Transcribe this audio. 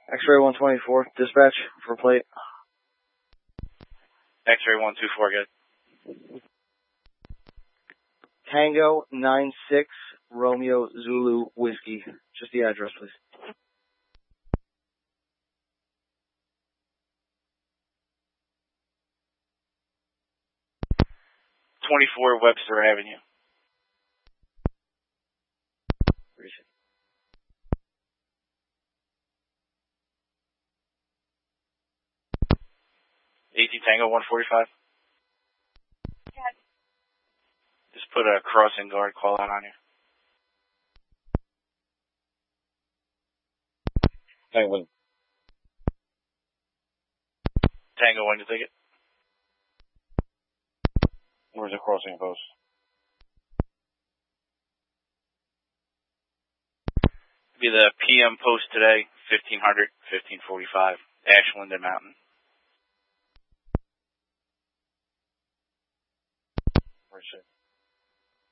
X-ray 124, dispatch for plate. X-ray 124, good. Tango 96 Romeo Zulu Whiskey. Just the address, please. '24 Webster Avenue. Appreciate it. 18 Tango 145. Yeah. Just put a crossing guard call out on you. Tango. Tango, when you take it? Where's the crossing post? Be the PM post today, 1500, 1545, Ashland and Mountain. Appreciate it.